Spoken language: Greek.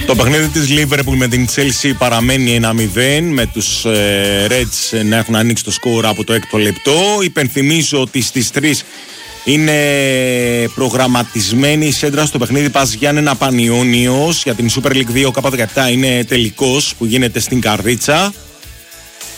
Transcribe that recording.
Το παιχνίδι της Liverpool με την Chelsea παραμένει 1-0, με τους Reds να έχουν ανοίξει το σκορ από το 6ο λεπτό. Υπενθυμίζω ότι στις 3 είναι προγραμματισμένη η σέντρα στο παιχνίδι Πας Γιάννενα Πανιώνιος για την Super League 2 K17. Είναι τελικός που γίνεται στην Καρδίτσα.